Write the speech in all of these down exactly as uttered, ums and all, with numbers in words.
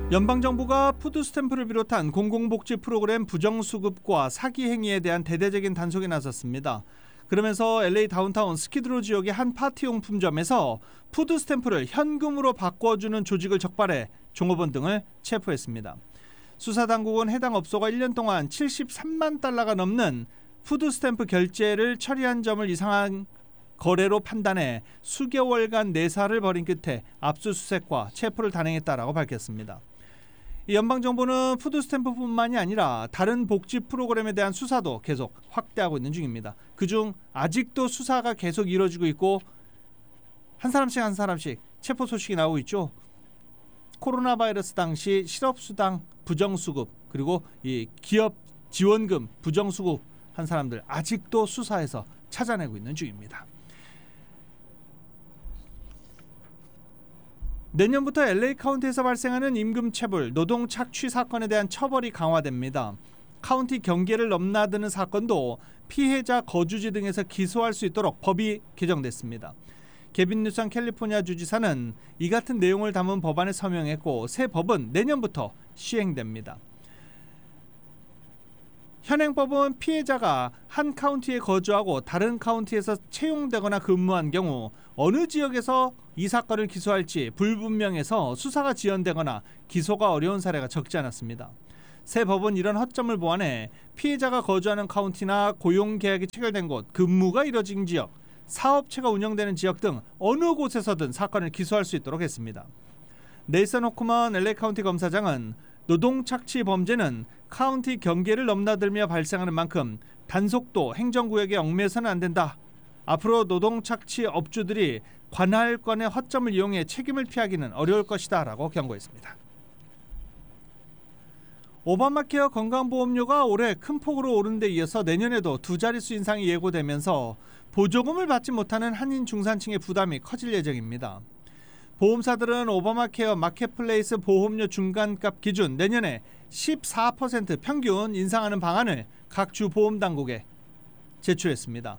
연방정부가 푸드스탬프를 비롯한 공공복지 프로그램 부정수급과 사기 행위에 대한 대대적인 단속에 나섰습니다. 그러면서 엘에이 다운타운 스키드로 지역의 한 파티용품점에서 푸드스탬프를 현금으로 바꿔주는 조직을 적발해 종업원 등을 체포했습니다. 수사당국은 해당 업소가 일 년 동안 칠십삼만 달러가 넘는 푸드스탬프 결제를 처리한 점을 이상한 거래로 판단해 수개월간 내사를 벌인 끝에 압수수색과 체포를 단행했다라고 밝혔습니다. 연방정부는 푸드스탬프뿐만이 아니라 다른 복지 프로그램에 대한 수사도 계속 확대하고 있는 중입니다. 그중 아직도 수사가 계속 이루어지고 있고 한 사람씩 한 사람씩 체포 소식이 나오고 있죠. 코로나 바이러스 당시 실업수당 부정수급 그리고 이 기업 지원금 부정수급 한 사람들 아직도 수사해서 찾아내고 있는 중입니다. 내년부터 엘에이 카운티에서 발생하는 임금 체불, 노동 착취 사건에 대한 처벌이 강화됩니다. 카운티 경계를 넘나드는 사건도 피해자 거주지 등에서 기소할 수 있도록 법이 개정됐습니다. 게빈 뉴섬 캘리포니아 주지사는 이 같은 내용을 담은 법안에 서명했고 새 법은 내년부터 시행됩니다. 현행법은 피해자가 한 카운티에 거주하고 다른 카운티에서 채용되거나 근무한 경우 어느 지역에서 이 사건을 기소할지 불분명해서 수사가 지연되거나 기소가 어려운 사례가 적지 않았습니다. 새 법은 이런 허점을 보완해 피해자가 거주하는 카운티나 고용계약이 체결된 곳, 근무가 이뤄진 지역, 사업체가 운영되는 지역 등 어느 곳에서든 사건을 기소할 수 있도록 했습니다. 네이선 호크먼 엘에이 카운티 검사장은 노동 착취 범죄는 카운티 경계를 넘나들며 발생하는 만큼 단속도 행정구역에 얽매여서는 안 된다. 앞으로 노동 착취 업주들이 관할권의 허점을 이용해 책임을 피하기는 어려울 것이다 라고 경고했습니다. 오바마케어 건강보험료가 올해 큰 폭으로 오른 데 이어서 내년에도 두 자릿수 인상이 예고되면서 보조금을 받지 못하는 한인 중산층의 부담이 커질 예정입니다. 보험사들은 오바마케어 마켓플레이스 보험료 중간값 기준 내년에 십사 퍼센트 평균 인상하는 방안을 각 주 보험당국에 제출했습니다.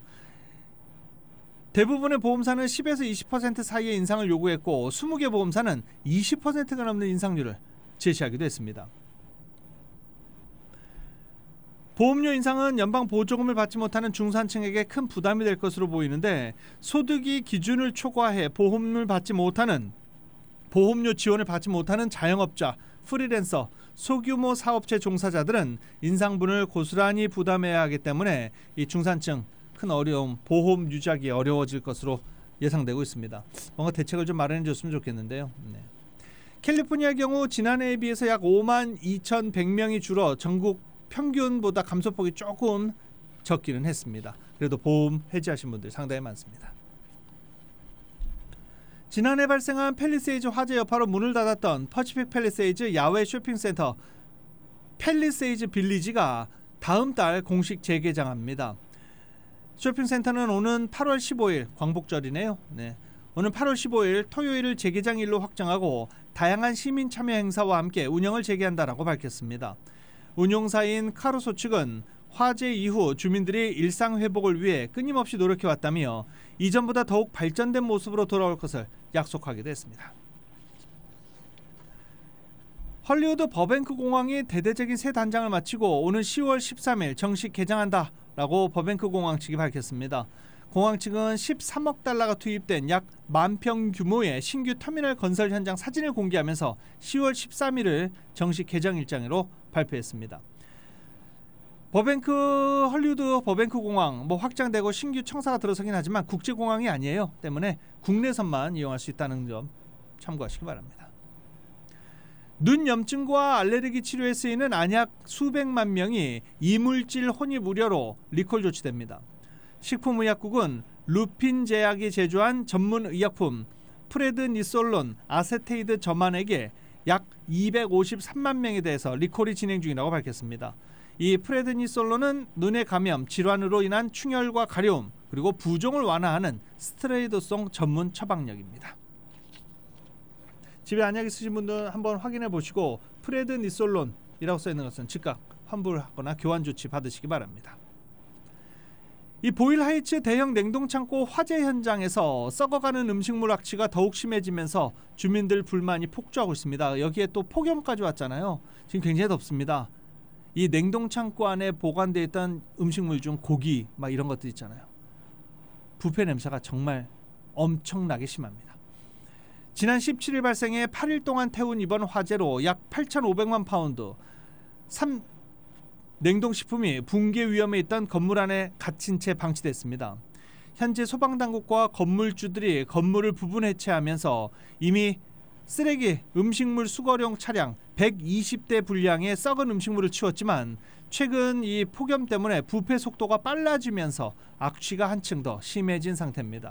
대부분의 보험사는 십에서 이십 퍼센트 사이의 인상을 요구했고 이십 개 보험사는 이십 퍼센트가 넘는 인상률을 제시하기도 했습니다. 보험료 인상은 연방 보조금을 받지 못하는 중산층에게 큰 부담이 될 것으로 보이는데 소득이 기준을 초과해 보험을 받지 못하는 보험료 지원을 받지 못하는 자영업자, 프리랜서, 소규모 사업체 종사자들은 인상분을 고스란히 부담해야 하기 때문에 이 중산층 큰 어려움, 보험 유지하기 어려워질 것으로 예상되고 있습니다. 뭔가 대책을 좀 마련해 줬으면 좋겠는데요. 네. 캘리포니아의 경우 지난해에 비해서 약 오만 이천백 명이 줄어 전국 평균보다 감소폭이 조금 적기는 했습니다. 그래도 보험 해지하신 분들 상당히 많습니다. 지난해 발생한 팰리세이즈 화재 여파로 문을 닫았던 퍼시픽 팰리세이즈 야외 쇼핑센터 팰리세이즈 빌리지가 다음 달 공식 재개장합니다. 쇼핑센터는 오는 팔월 십오일 광복절이네요. 네. 오는 팔월 십오일 토요일을 재개장일로 확정하고 다양한 시민 참여 행사와 함께 운영을 재개한다라고 밝혔습니다. 운용사인 카루소 측은 화재 이후 주민들이 일상 회복을 위해 끊임없이 노력해왔다며 이전보다 더욱 발전된 모습으로 돌아올 것을 약속하기도 했습니다. 헐리우드 버뱅크 공항이 대대적인 새 단장을 마치고 오는 시월 십삼일 정식 개장한다라고 버뱅크 공항 측이 밝혔습니다. 공항 측은 십삼억 달러가 투입된 약 만 평 규모의 신규 터미널 건설 현장 사진을 공개하면서 시월 십삼일을 정식 개장 일정으로 발표했습니다. 버뱅크 헐리우드 버뱅크 공항 뭐 확장되고 신규 청사가 들어서긴 하지만 국제공항이 아니에요. 때문에 국내선만 이용할 수 있다는 점 참고하시기 바랍니다. 눈 염증과 알레르기 치료에 쓰이는 안약 수백만 명이 이물질 혼입 우려로 리콜 조치됩니다. 식품의약국은 루핀 제약이 제조한 전문 의약품 프레드니솔론 아세테이드 저만액에 약 이백오십삼만 명에 대해서 리콜이 진행 중이라고 밝혔습니다. 이 프레드니솔론은 눈의 감염, 질환으로 인한 충혈과 가려움, 그리고 부종을 완화하는 스테로이드성 전문 처방약입니다. 집에 안약 있으신 분들 한번 확인해 보시고 프레드니솔론이라고 써있는 것은 즉각 환불하거나 교환 조치 받으시기 바랍니다. 이 보일하이츠 대형 냉동창고 화재 현장에서 썩어가는 음식물 악취가 더욱 심해지면서 주민들 불만이 폭주하고 있습니다. 여기에 또 폭염까지 왔잖아요. 지금 굉장히 덥습니다. 이 냉동창고 안에 보관되어 있던 음식물 중 고기 막 이런 것들 있잖아요. 부패 냄새가 정말 엄청나게 심합니다. 지난 십칠 일 발생해 팔 일 동안 태운 이번 화재로 약 팔천오백만 파운드 삼 냉동식품이 붕괴 위험에 있던 건물 안에 갇힌 채 방치됐습니다. 현재 소방당국과 건물주들이 건물을 부분 해체하면서 이미 쓰레기, 음식물 수거용 차량 백이십 대 분량의 썩은 음식물을 치웠지만 최근 이 폭염 때문에 부패 속도가 빨라지면서 악취가 한층 더 심해진 상태입니다.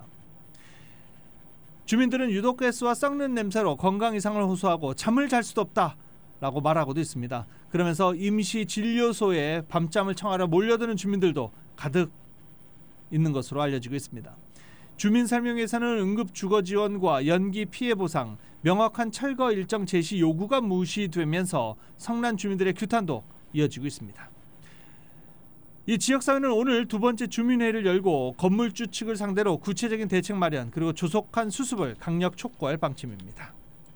주민들은 유독가스와 썩는 냄새로 건강 이상을 호소하고 잠을 잘 수도 없다 라고 말하고도 있습니다. 그러면서 임시 진료소에 밤잠을 청하러 몰려드는 주민들도 가득 있는 것으로 알려지고 있습니다. 주민설명회에서는 응급주거지원과 연기 피해보상, 명확한 철거 일정 제시 요구가 무시되면서 성난 주민들의 규탄도 이어지고 있습니다. 이 지역사회는 오늘 두 번째 주민회의를 열고 건물주 측을 상대로 구체적인 대책 마련 그리고 조속한 수습을 강력 촉구할 방침입니다.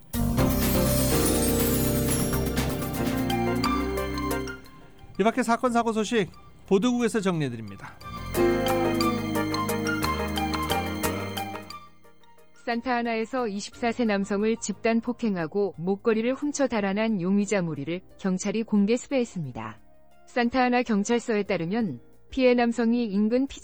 이 밖에 사건 사고 소식 보도국에서 정리해드립니다. 산타아나에서 이십사 세 남성을 집단 폭행하고 목걸이를 훔쳐 달아난 용의자 무리를 경찰이 공개 수배했습니다. 산타아나 경찰서에 따르면 피해 남성이 인근 피